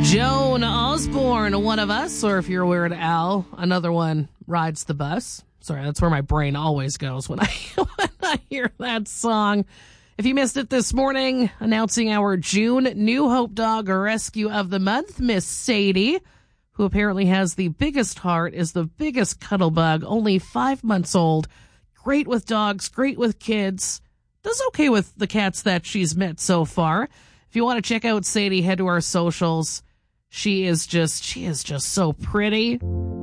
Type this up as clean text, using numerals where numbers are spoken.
Joan Osborne, One of Us, or if you're Weird Al, another one, Rides the Bus. Sorry, that's where my brain always goes when I hear that song. If you missed it this morning, announcing our June New Hope Dog Rescue of the Month, Miss Sadie, who apparently has the biggest heart, is the biggest cuddle bug, only 5 months old. Great with dogs, great with kids. Does okay with the cats that she's met so far. If you want to check out Sadie, head to our socials. She is just so pretty.